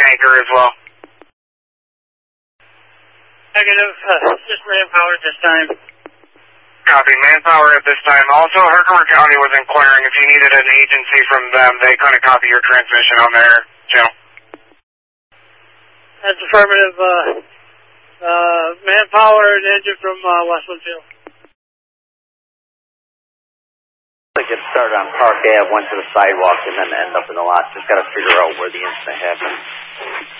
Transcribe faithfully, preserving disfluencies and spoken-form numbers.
anchor as well. Negative, uh, just manpower at this time. Copy, manpower at this time. Also, Herkimer County was inquiring if you needed an agency from them. They couldn't copy your transmission on their channel. That's affirmative. Uh, uh, manpower and engine from uh, Westland Field. I get started on Park Ave, went to the sidewalk, and then end up in the lot. Just got to figure out where the incident happened.